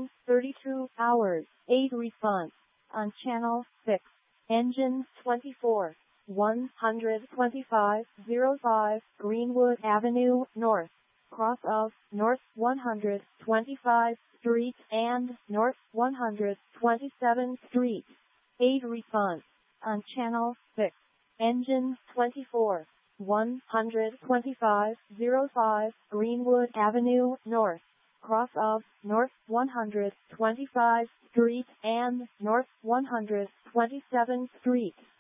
waiting 32 hours. 8 refund on channel 6. Engine 24. 12505 Greenwood Avenue North, cross of North 125th Street and North 127th Street. 8 refund on channel 6. Engine 24. 12505 Greenwood Avenue North, cross of North 125th Street and North 127th Street.